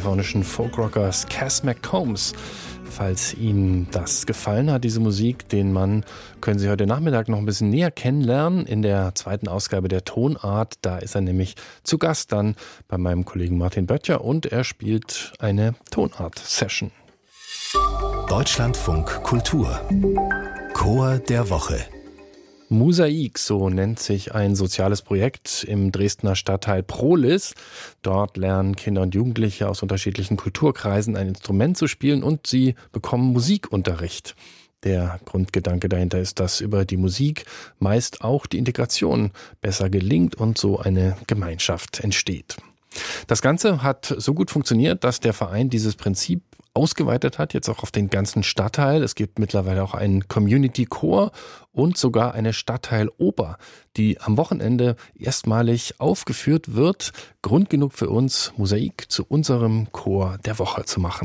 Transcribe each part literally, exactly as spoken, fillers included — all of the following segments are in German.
kalifornischen Folkrockers Cass McCombs. Falls Ihnen das gefallen hat, diese Musik, den Mann können Sie heute Nachmittag noch ein bisschen näher kennenlernen in der zweiten Ausgabe der Tonart. Da ist er nämlich zu Gast dann bei meinem Kollegen Martin Böttcher und er spielt eine Tonart-Session. Deutschlandfunk Kultur Chor der Woche. Mosaik, so nennt sich ein soziales Projekt im Dresdner Stadtteil Prohlis. Dort lernen Kinder und Jugendliche aus unterschiedlichen Kulturkreisen ein Instrument zu spielen und sie bekommen Musikunterricht. Der Grundgedanke dahinter ist, dass über die Musik meist auch die Integration besser gelingt und so eine Gemeinschaft entsteht. Das Ganze hat so gut funktioniert, dass der Verein dieses Prinzip ausgeweitet hat, jetzt auch auf den ganzen Stadtteil. Es gibt mittlerweile auch einen Community-Chor und sogar eine Stadtteiloper, die am Wochenende erstmalig aufgeführt wird. Grund genug für uns, Mosaik zu unserem Chor der Woche zu machen.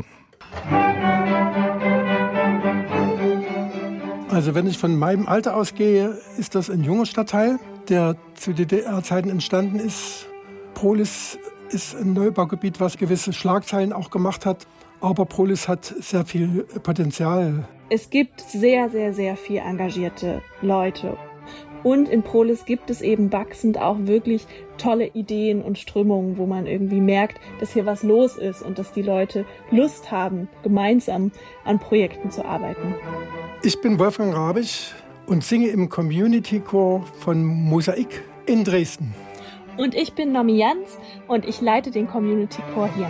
Also wenn ich von meinem Alter ausgehe, ist das ein junger Stadtteil, der zu D D R-Zeiten entstanden ist. Prohlis ist ein Neubaugebiet, was gewisse Schlagzeilen auch gemacht hat. Aber Prohlis hat sehr viel Potenzial. Es gibt sehr, sehr, sehr viel engagierte Leute. Und in Prohlis gibt es eben wachsend auch wirklich tolle Ideen und Strömungen, wo man irgendwie merkt, dass hier was los ist und dass die Leute Lust haben, gemeinsam an Projekten zu arbeiten. Ich bin Wolfgang Rabich und singe im Community-Chor von Mosaik in Dresden. Und ich bin Nomi Jans und ich leite den Community-Chor hier.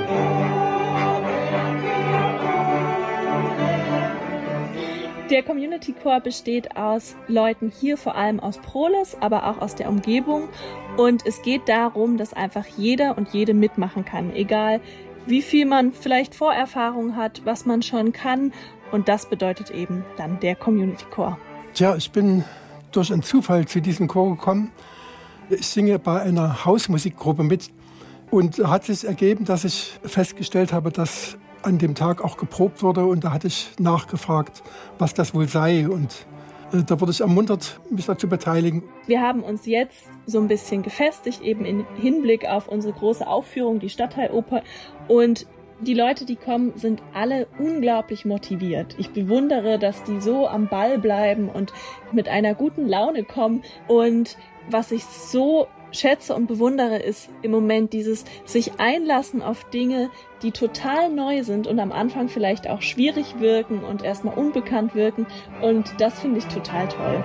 Der Community-Chor besteht aus Leuten hier, vor allem aus Prohlis, aber auch aus der Umgebung. Und es geht darum, dass einfach jeder und jede mitmachen kann, egal wie viel man vielleicht Vorerfahrung hat, was man schon kann. Und das bedeutet eben dann der Community-Chor. Tja, ich bin durch einen Zufall zu diesem Chor gekommen. Ich singe bei einer Hausmusikgruppe mit. Und da hat sich ergeben, dass ich festgestellt habe, dass an dem Tag auch geprobt wurde. Und da hatte ich nachgefragt, was das wohl sei. Und äh, da wurde ich ermuntert, mich dazu zu beteiligen. Wir haben uns jetzt so ein bisschen gefestigt, eben im Hinblick auf unsere große Aufführung, die Stadtteiloper. Und die Leute, die kommen, sind alle unglaublich motiviert. Ich bewundere, dass die so am Ball bleiben und mit einer guten Laune kommen. Und was ich so schätze und bewundere, ist im Moment dieses sich einlassen auf Dinge, die total neu sind und am Anfang vielleicht auch schwierig wirken und erstmal unbekannt wirken. Und das finde ich total toll.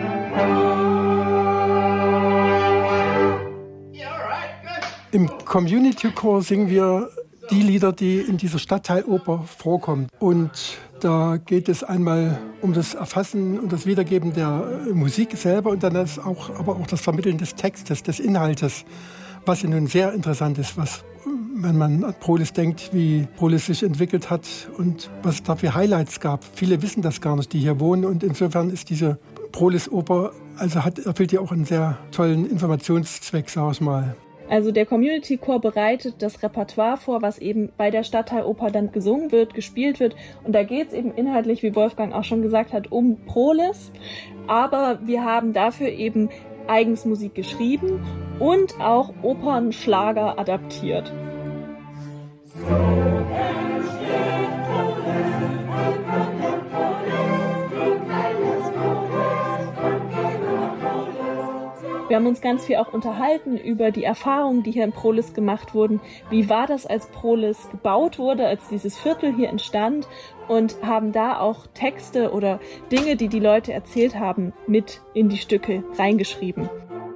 Im Community-Chor singen wir die Lieder, die in dieser Stadtteiloper vorkommen. Und da geht es einmal um das Erfassen und das Wiedergeben der Musik selber und dann ist auch, aber auch das Vermitteln des Textes, des Inhaltes, was ja nun sehr interessant ist, was, wenn man an Prohlis denkt, wie Prohlis sich entwickelt hat und was es da für Highlights gab. Viele wissen das gar nicht, die hier wohnen und insofern ist diese Prohlis-Oper, also hat, erfüllt ja auch einen sehr tollen Informationszweck, sag ich mal. Also der Community-Chor bereitet das Repertoire vor, was eben bei der Stadtteiloper dann gesungen wird, gespielt wird. Und da geht es eben inhaltlich, wie Wolfgang auch schon gesagt hat, um Prohlis. Aber wir haben dafür eben eigens Musik geschrieben und auch Opernschlager adaptiert. Wir haben uns ganz viel auch unterhalten über die Erfahrungen, die hier in Prohlis gemacht wurden. Wie war das, als Prohlis gebaut wurde, als dieses Viertel hier entstand? Und haben da auch Texte oder Dinge, die die Leute erzählt haben, mit in die Stücke reingeschrieben.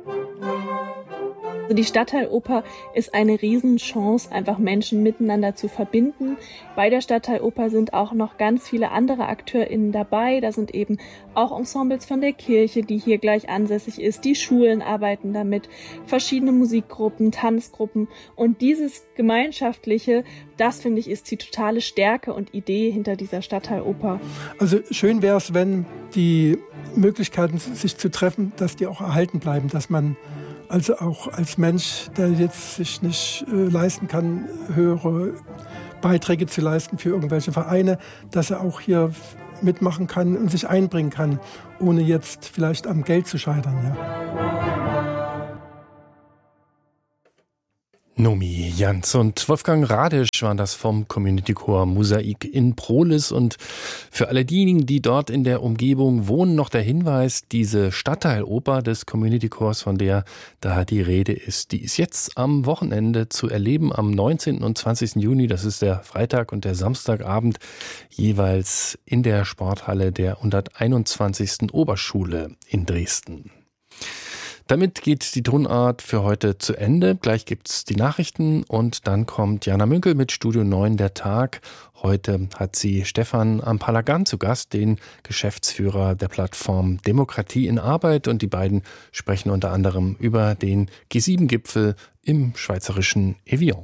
Also die Stadtteiloper ist eine Riesenchance, einfach Menschen miteinander zu verbinden. Bei der Stadtteiloper sind auch noch ganz viele andere AkteurInnen dabei. Da sind eben auch Ensembles von der Kirche, die hier gleich ansässig ist. Die Schulen arbeiten damit, verschiedene Musikgruppen, Tanzgruppen. Und dieses Gemeinschaftliche, das finde ich, ist die totale Stärke und Idee hinter dieser Stadtteiloper. Also schön wäre es, wenn die Möglichkeiten, sich zu treffen, dass die auch erhalten bleiben, dass man also auch als Mensch, der jetzt sich nicht äh, leisten kann, höhere Beiträge zu leisten für irgendwelche Vereine, dass er auch hier mitmachen kann und sich einbringen kann, ohne jetzt vielleicht am Geld zu scheitern. Ja. Nomi Jans und Wolfgang Radisch waren das vom Community Chor Mosaik in Prohlis. Und für alle diejenigen, die dort in der Umgebung wohnen, noch der Hinweis, diese Stadtteiloper des Community Chors, von der da die Rede ist, die ist jetzt am Wochenende zu erleben, am neunzehnten und zwanzigsten Juni. Das ist der Freitag und der Samstagabend, jeweils in der Sporthalle der hunderteinundzwanzigsten Oberschule in Dresden. Damit geht die Tonart für heute zu Ende. Gleich gibt's die Nachrichten und dann kommt Jana Münkel mit Studio neun der Tag. Heute hat sie Stefan Ampalagan zu Gast, den Geschäftsführer der Plattform Demokratie in Arbeit. Und die beiden sprechen unter anderem über den G sieben Gipfel im schweizerischen Evian.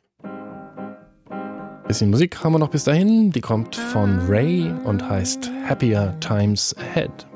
Bisschen Musik haben wir noch bis dahin. Die kommt von Ray und heißt Happier Times Ahead.